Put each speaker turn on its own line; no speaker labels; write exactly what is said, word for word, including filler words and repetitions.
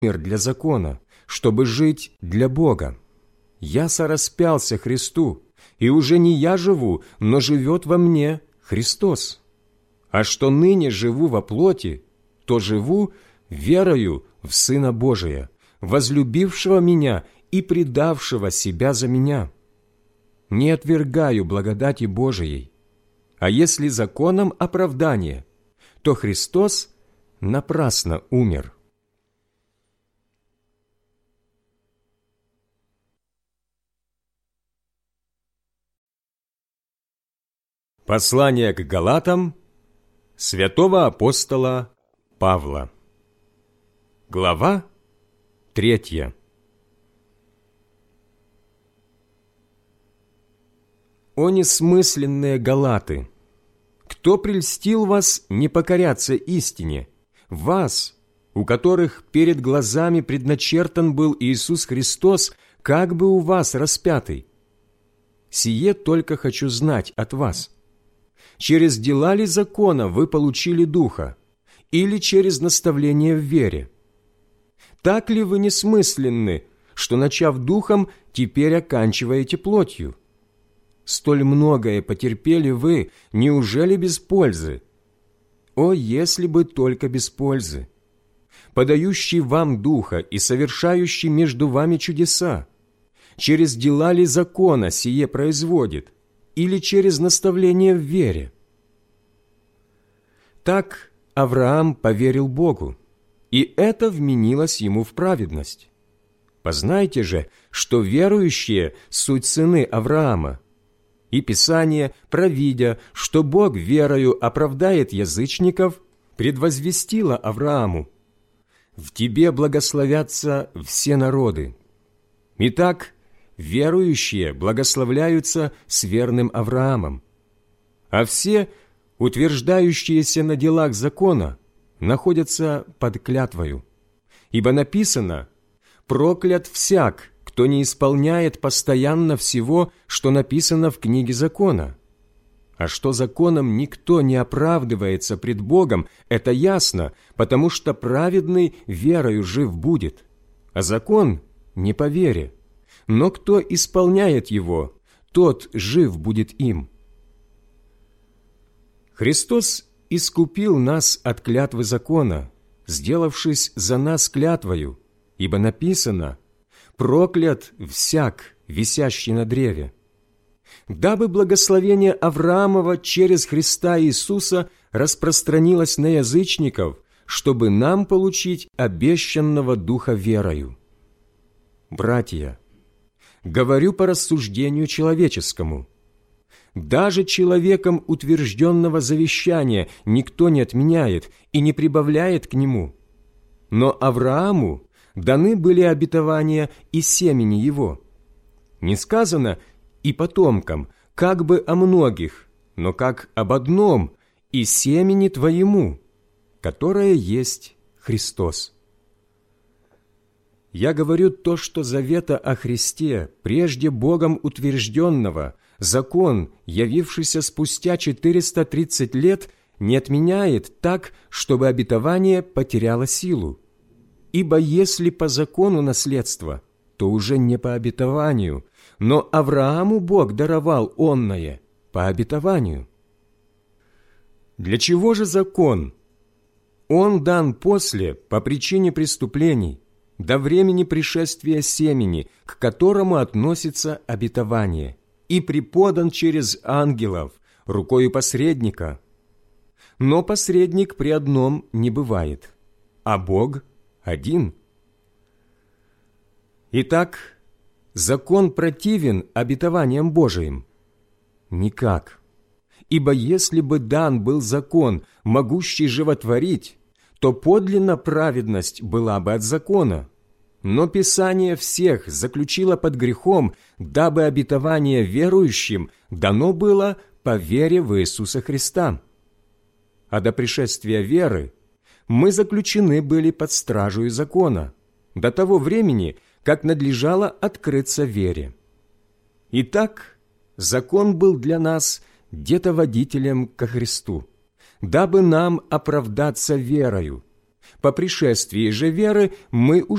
умер для закона, чтобы жить для Бога. Я сораспялся Христу, и уже не я живу, но живет во мне Христос. А что ныне живу во плоти, то живу верою в Сына Божия, возлюбившего меня и предавшего себя за меня. Не отвергаю благодати Божией. А если законом оправдание, то Христос напрасно умер». Послание к Галатам святого апостола Павла. Глава третья. «О несмысленные галаты! Кто прельстил вас не покоряться истине? Вас, у которых перед глазами предначертан был Иисус Христос, как бы у вас распятый? Сие только хочу знать от вас. Через дела ли закона вы получили Духа, или через наставление в вере? Так ли вы несмысленны, что, начав Духом, теперь оканчиваете плотью? Столь многое потерпели вы, неужели без пользы? О, если бы только без пользы! Подающий вам Духа и совершающий между вами чудеса, через дела ли закона сие производит, или через наставление в вере? Так Авраам поверил Богу, и это вменилось ему в праведность. Познайте же, что верующие суть сыны Авраама, и Писание, провидя, что Бог верою оправдает язычников, предвозвестило Аврааму: «В тебе благословятся все народы». Итак, верующие благословляются с верным Авраамом, а все, утверждающиеся на делах закона, находятся под клятвою. Ибо написано: «Проклят всяк, кто не исполняет постоянно всего, что написано в книге закона». А что законом никто не оправдывается пред Богом, это ясно, потому что праведный верою жив будет, а закон не по вере. Но кто исполняет его, тот жив будет им. Христос искупил нас от клятвы закона, сделавшись за нас клятвою, ибо написано: «Проклят всяк, висящий на древе», дабы благословение Авраамова через Христа Иисуса распространилось на язычников, чтобы нам получить обещанного Духа верою. Братья, говорю по рассуждению человеческому. Даже человеком утвержденного завещания никто не отменяет и не прибавляет к нему. Но Аврааму даны были обетования и семени его. Не сказано «и потомкам», как бы о многих, но как об одном, и семени твоему, которое есть Христос. Я говорю то, что завета о Христе, прежде Богом утвержденного, закон, явившийся спустя четыреста тридцать лет, не отменяет так, чтобы обетование потеряло силу. Ибо если по закону наследство, то уже не по обетованию, но Аврааму Бог даровал онное по обетованию. Для чего же закон? Он дан после, по причине преступлений, до времени пришествия семени, к которому относится обетование, и преподан через ангелов, рукою посредника. Но посредник при одном не бывает, а Бог один. Итак, закон противен обетованиям Божиим? Никак. Ибо если бы дан был закон, могущий животворить, то подлинно праведность была бы от закона. Но Писание всех заключило под грехом, дабы обетование верующим дано было по вере в Иисуса Христа. А до пришествия веры мы заключены были под стражей закона, до того времени, как надлежало открыться вере. Итак, закон был для нас детоводителем ко Христу, дабы нам оправдаться верою. По пришествии же веры мы